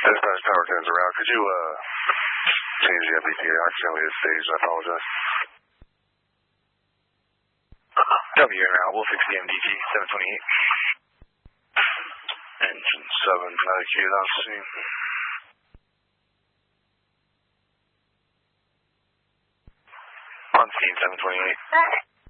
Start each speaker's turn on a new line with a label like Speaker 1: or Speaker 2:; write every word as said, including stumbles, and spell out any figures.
Speaker 1: Dispatch Tower ten is around. Could you uh, change the M B T A accidentally at stage? I apologize.
Speaker 2: W and route, Wolf sixty M D G, seven twenty-eight.
Speaker 1: Engine seven, medicated on scene.
Speaker 2: On scene, seven twenty-eight.